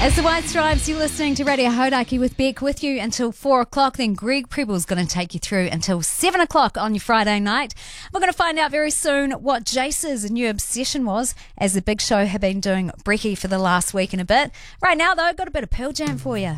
As the White Stripes, you're listening to Radio Hodaki with Beck with you until 4 o'clock. Then Greg Preble's going to take you through until 7 o'clock on your Friday night. We're going to find out very soon what Jace's new obsession was, as the Big Show have been doing brekkie for the last week and a bit. Right now, though, got a bit of Pearl Jam for you.